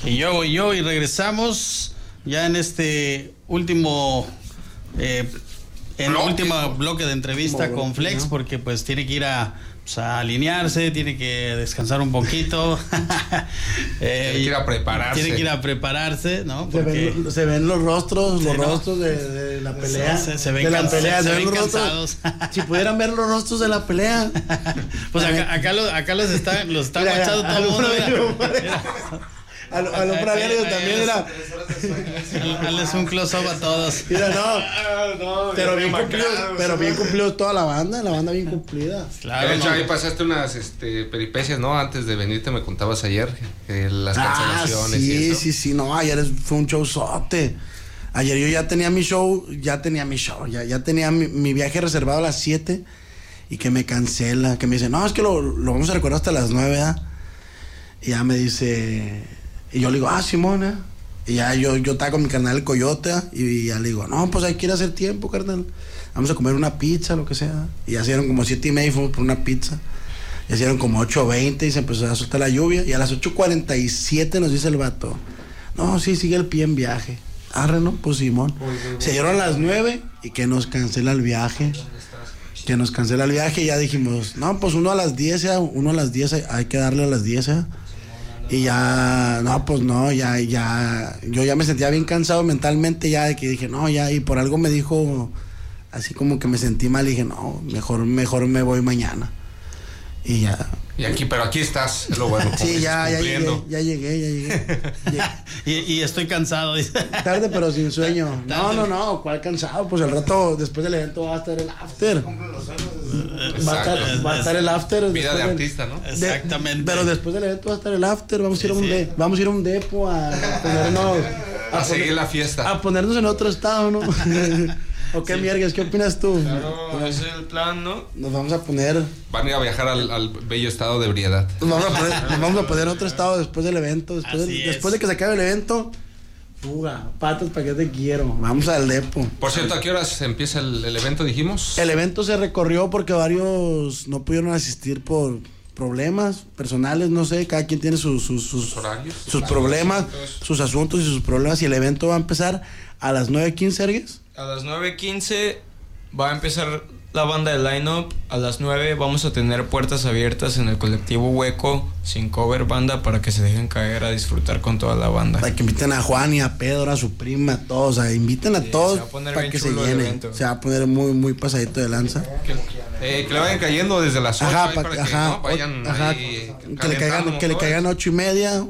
Y regresamos ya en este último último bloque de entrevista con Flex, porque pues tiene que ir a alinearse, tiene que descansar un poquito. Tiene que ir a prepararse. Tiene que ir a prepararse, ¿no? Porque se ven los rostros, de la pelea. Se ven cansados. Si pudieran ver los rostros de la pelea. Pues acá los está guachando todo el mundo. A lo Praguerio también era. Hazles un close-up a todos. Mira, no. Pero bien cumplidos toda la banda bien cumplida. Claro. De hecho, ahí pasaste unas peripecias, ¿no? Antes de venirte me contabas ayer las cancelaciones. Sí. No, ayer fue un showzote. Ayer yo ya tenía mi show. Ya tenía mi viaje reservado a las 7. Y que me cancela. Que me dice, no, es que lo vamos a recordar hasta las 9, ¿verdad? Y ya me dice. Y yo le digo, Simona. Y ya yo estaba con mi carnal el Coyote. Y ya le digo, no, pues hay que ir a hacer tiempo, carnal. Vamos a comer una pizza, lo que sea. Y ya se dieron como 7:30 y fuimos por una pizza. Ya se dieron como 8:20 y se empezó a soltar la lluvia. Y a las 8:47 nos dice el vato, no, sí, sigue el pie en viaje. Arre, ¿no? Pues Simón. Se dieron las 9 y que nos cancela el viaje. Y ya dijimos, no, pues uno a las 10, hay que darle a las 10, Y ya, yo ya me sentía bien cansado mentalmente ya de que dije, no, ya, y por algo me dijo, así como que me sentí mal y dije, no, mejor me voy mañana. Y ya. Pero aquí estás, es lo bueno. Sí, ya llegué. y estoy cansado. Tarde pero sin sueño. No, ¿cuál cansado? Pues al rato, después del evento va a estar el after. Va a estar el after. Vida de artista, ¿no? Exactamente. Pero después del evento va a estar el after. Vamos a ir a un depo a ponernos... A seguir la fiesta. A ponernos en otro estado, ¿no? ¿O qué mierdas? ¿Qué opinas tú? Claro, ese es el plan, ¿no? Nos vamos a poner... Van a ir a viajar al bello estado de ebriedad. Nos vamos a poner en otro estado después del evento. Después de que se acabe el evento... Fuga, patas, ¿para qué te quiero? Vamos al depo. Por cierto, ¿a qué horas empieza el evento, dijimos? El evento se recorrió porque varios no pudieron asistir por problemas personales, no sé, cada quien tiene sus horarios, sus problemas, sus asuntos y sus problemas. Y el evento va a empezar a las 9:15, Sergues. A las 9:15 va a empezar la banda de line-up. A las 9 vamos a tener puertas abiertas en el colectivo Hueco, sin cover banda, para que se dejen caer a disfrutar con toda la banda. Para que inviten a Juan y a Pedro, a su prima, a todos, inviten a todos para que se llene. Se va a poner muy, muy pasadito de lanza. Que le vayan cayendo desde las 8 vayan que le caigan 8:30,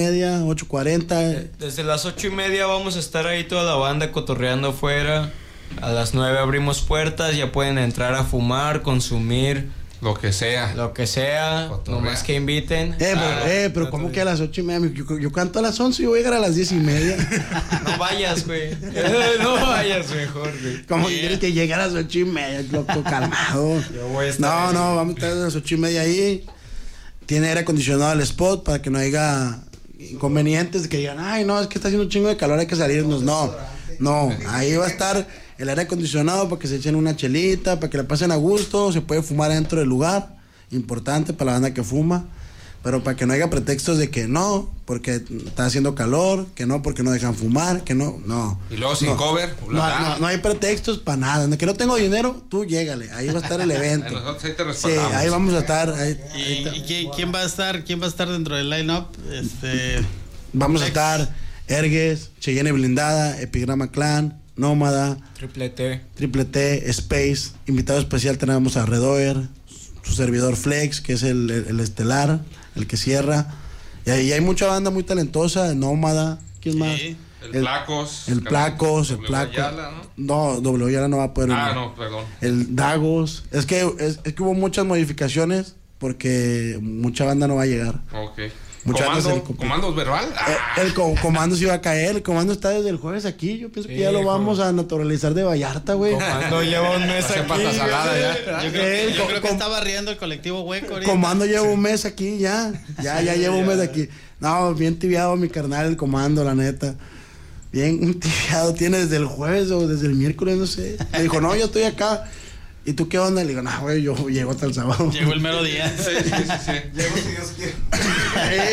8:40. Desde las 8:30 vamos a estar ahí toda la banda cotorreando afuera. A las 9 abrimos puertas, ya pueden entrar a fumar, consumir lo que sea, nomás que inviten. Pero ¿cómo que a las 8:30? Yo canto a las 11 y voy a llegar a las 10:30. No vayas, güey. No vayas mejor, güey. ¿Cómo quieres que llegue a las 8:30, loco? Calmado. Yo voy a estar vamos a estar a las 8:30 ahí. Tiene aire acondicionado el spot para que no haya inconvenientes de que digan, ay, no, es que está haciendo un chingo de calor, hay que salirnos. No, ahí va a estar el aire acondicionado para que se echen una chelita, para que la pasen a gusto. Se puede fumar dentro del lugar, importante para la banda que fuma, pero para que no haya pretextos de que no, porque está haciendo calor, que no, porque no dejan fumar, que no. Y luego sin cover. No hay pretextos para nada. De que no tengo dinero, tú llégale, ahí va a estar el evento. Nosotros ahí te respaldamos. Sí, ahí vamos a estar. ¿Y quién va a estar dentro del line-up? Vamos a estar Ergues, Cheyenne Blindada, Epigrama Clan, Nómada, Triple T, Space. Invitado especial tenemos a Redoer, su servidor Flex, que es el estelar, el que cierra. Y ahí hay mucha banda muy talentosa, Nómada. ¿Quién más? El Placos. El Placo. No, W Yala no va a poder venir. No, perdón. El Dagos. Es que hubo muchas modificaciones porque mucha banda no va a llegar. Ok. ¿Comandos verbal? El comando se iba a caer. El comando está desde el jueves aquí. Yo pienso que ya lo vamos a naturalizar de Vallarta, güey. Comando lleva un mes aquí. Yo creo que está barriendo el colectivo Hueco ahorita. Comando lleva un mes aquí, ya lleva un mes aquí. No, bien tibiado mi carnal, el comando, la neta. Bien tibiado. Tiene desde el jueves o desde el miércoles, no sé. Me dijo, no, yo estoy acá. ¿Y tú qué onda? Le digo, no, güey, yo llego hasta el sábado. Llegó el mero día. Sí. Llego si Dios quiere.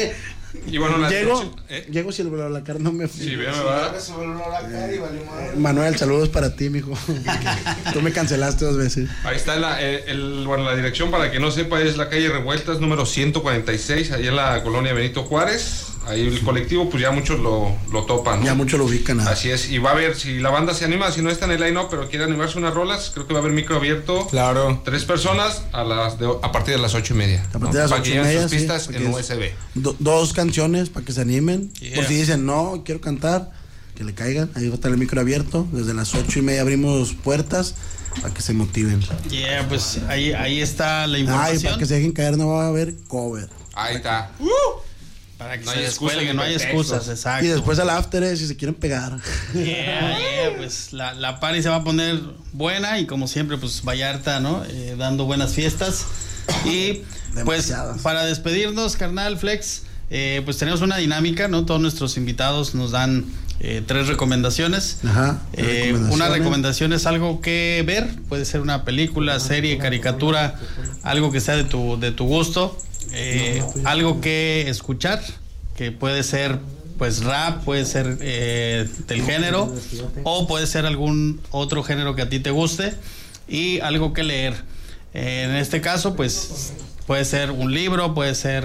Y bueno, llego si el BlaBlaCar no me fui. Sí, bien, me va. Manuel, saludos para ti, mijo. Tú me cancelaste 2 veces. Ahí está la dirección, para que no sepa, es la calle Revueltas, número 146, ahí en la colonia Benito Juárez. Ahí el colectivo, pues ya muchos lo topan, ¿no? Ya muchos lo ubican. Así es, y va a haber, si la banda se anima, si no está en el line-up, pero quiere animarse unas rolas, creo que va a haber micro abierto. Claro. 3 personas a partir de las 8:30. A partir de las 8:30. Para que lleven sus sí, pistas en USB. 2 canciones para que se animen. Yeah. Por si dicen, no, quiero cantar, que le caigan. Ahí va a estar el micro abierto. Desde las 8:30 abrimos puertas para que se motiven. Yeah, pues ahí está la Ay, información. para que se dejen caer, no va a haber cover. Ahí está. Para que No se hay excusa descuelguen, ni no hay pretextos. excusas, exacto. Y después al after, si se quieren pegar. Yeah, pues la party se va a poner buena y como siempre, pues Vallarta, ¿no? Dando buenas fiestas. Y pues Demasiadas. para despedirnos, carnal Flex, pues tenemos una dinámica, ¿no? Todos nuestros invitados nos dan 3 recomendaciones. Ajá. Una recomendación es algo que ver, puede ser una película, serie, caricatura, algo que sea de tu gusto. Algo que escuchar, que puede ser pues rap, puede ser del género, o puede ser algún otro género que a ti te guste, y algo que leer. En este caso, pues puede ser un libro, puede ser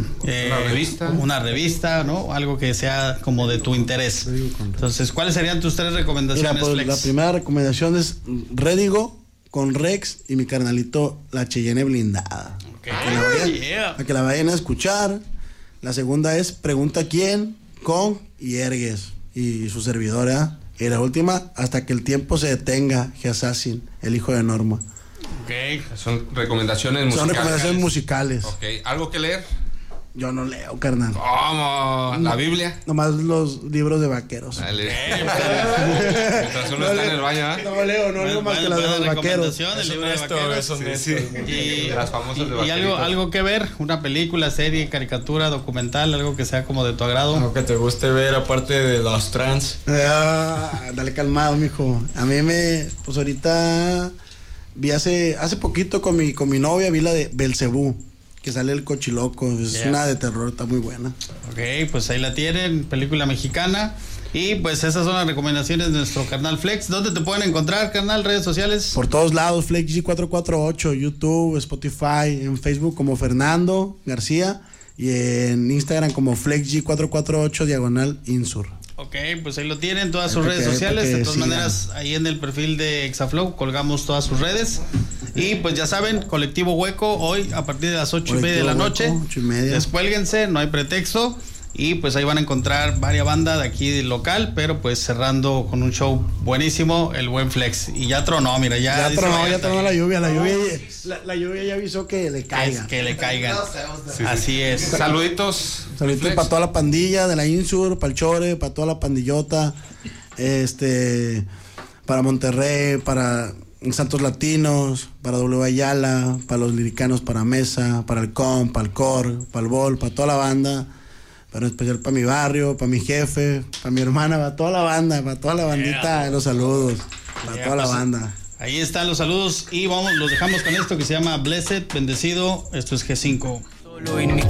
una revista, ¿no? Algo que sea como de tu interés. Entonces, ¿cuáles serían tus 3 recomendaciones, Mira, pues, Flex? la primera recomendación es Rédigo con Rex y mi carnalito La Cheyenne Blindada. Okay. Para que la vayan a escuchar. La segunda es Pregunta quién con Yergues y su servidora. Y la última, Hasta que el tiempo se detenga, G-Assassin, el hijo de Norma. Okay. Son recomendaciones musicales. Son recomendaciones musicales. Ok, ¿algo que leer? Yo no leo, carnal. ¿Cómo? ¿La Biblia? Nomás los libros de vaqueros. Dale. Mientras uno está en el baño, ¿ah? No leo más que las de los vaqueros. El libro de vaqueros. Sí. Y, Las famosas de y algo que ver, una película, serie, caricatura, documental, algo que sea como de tu agrado. Algo que te guste ver aparte de los trans. Dale calmado, mijo. A mí pues ahorita vi hace poquito con mi novia, vi la de Belcebú, que sale el cochiloco. Es una de terror, está muy buena. Ok, pues ahí la tienen, película mexicana. Y pues esas son las recomendaciones de nuestro carnal Flex. ¿Dónde te pueden encontrar, carnal? ¿Redes sociales? Por todos lados, FlexG448, YouTube, Spotify, en Facebook como Fernando García y en Instagram como FlexG448 /Insur. Ok, pues ahí lo tienen, todas sus redes sociales. De todas maneras, ahí en el perfil de Exaflow colgamos todas sus redes. Y pues ya saben, Colectivo Hueco, hoy a partir de las 8:30 de la noche. 8:30. Descuélguense, no hay pretexto. Y pues ahí van a encontrar varias bandas de aquí del local, pero pues cerrando con un show buenísimo, el buen Flex. Y ya tronó, mira, ya tronó la lluvia. La lluvia ya avisó que le caiga. Que le caigan. Así es. Saluditos. Saluditos para toda la pandilla de la Insur, para el Chore, para toda la pandillota, para Monterrey, para Santos Latinos, para W Ayala, para los liricanos, para Mesa, para el Com, para el Cor, para el Bol, para toda la banda, pero en especial para mi barrio, para mi jefe, para mi hermana, para toda la banda, para toda la bandita, los saludos, para toda la banda. Ahí están los saludos y los dejamos con esto que se llama Blessed, bendecido. Esto es G5. Solo en mi